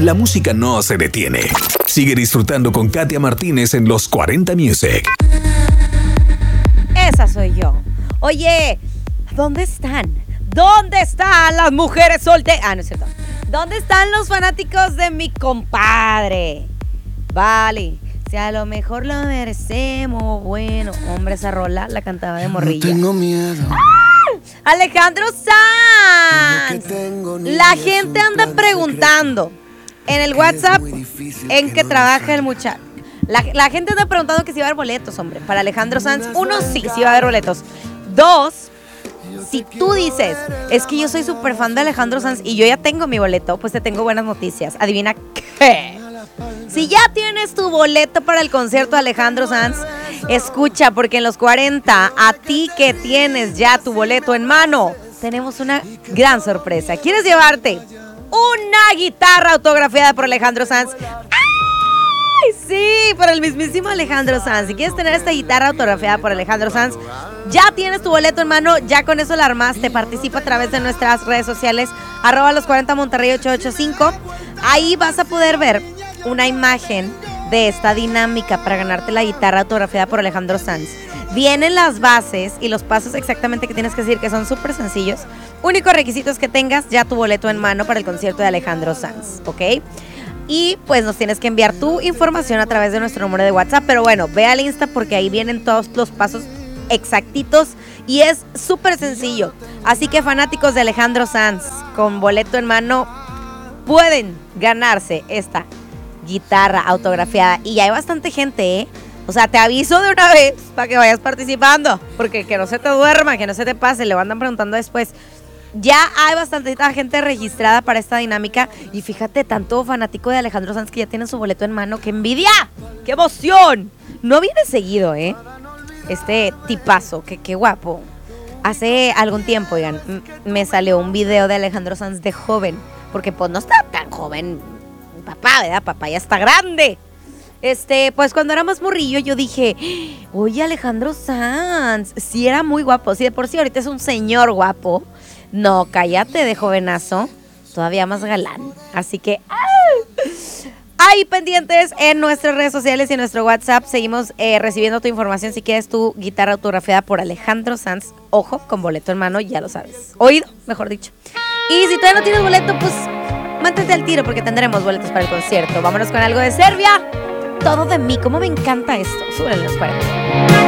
la música no se detiene. Sigue disfrutando con Katia Martínez en Los 40 Music. Esa soy yo. Oye, ¿dónde están? ¿Dónde están las mujeres solteras? Ah, no es cierto. ¿Dónde están los fanáticos de mi compadre? Vale, si a lo mejor lo merecemos. Bueno, hombre, esa rola la cantaba de morrilla. No tengo miedo. Alejandro Sanz. La gente anda preguntando en el WhatsApp en qué trabaja el muchacho. La gente anda preguntando que si va a haber boletos, hombre, para Alejandro Sanz. Uno, sí va a haber boletos. Dos, si tú dices, es que yo soy súper fan de Alejandro Sanz y yo ya tengo mi boleto, pues te tengo buenas noticias. Adivina qué. Si ya tienes tu boleto para el concierto de Alejandro Sanz, escucha, porque en Los 40, a ti que tienes ya tu boleto en mano, tenemos una gran sorpresa. ¿Quieres llevarte una guitarra autografiada por Alejandro Sanz? ¡Ay, sí! Por el mismísimo Alejandro Sanz. Si quieres tener esta guitarra autografiada por Alejandro Sanz, ya tienes tu boleto en mano, ya con eso la armaste. Participa a través de nuestras redes sociales, @los40 Monterrey 885. Ahí vas a poder ver una imagen de esta dinámica para ganarte la guitarra autografiada por Alejandro Sanz. Vienen las bases y los pasos exactamente que tienes que seguir, que son súper sencillos. Único requisito es que tengas ya tu boleto en mano para el concierto de Alejandro Sanz, ¿ok? Y pues nos tienes que enviar tu información a través de nuestro número de WhatsApp. Pero bueno, ve al Insta porque ahí vienen todos los pasos exactitos y es súper sencillo. Así que fanáticos de Alejandro Sanz con boleto en mano pueden ganarse esta guitarra autografiada. Y ya hay bastante gente, ¿eh? O sea, te aviso de una vez para que vayas participando, porque que no se te duerma, que no se te pase, le andan preguntando después. Ya hay bastante gente registrada para esta dinámica. Y fíjate, tanto fanático de Alejandro Sanz que ya tiene su boleto en mano. ¡Qué envidia! ¡Qué emoción! No viene seguido, ¿eh? Este tipazo, qué guapo. Hace algún tiempo, oigan, me salió un video de Alejandro Sanz de joven, porque pues no está tan joven papá, ¿verdad? Papá ya está grande. Pues cuando era más morrillo yo dije, oye, Alejandro Sanz, sí era muy guapo. Sí, de por sí ahorita es un señor guapo. No, cállate, de jovenazo, todavía más galán. Así que, ahí pendientes en nuestras redes sociales y en nuestro WhatsApp. Seguimos recibiendo tu información si quieres tu guitarra autografiada por Alejandro Sanz. Ojo, con boleto en mano, ya lo sabes. Oído, mejor dicho. Y si todavía no tienes boleto, pues mantente al tiro porque tendremos boletos para el concierto. Vámonos con algo de Serbia. Todo de mí, cómo me encanta esto. Súbele los 40.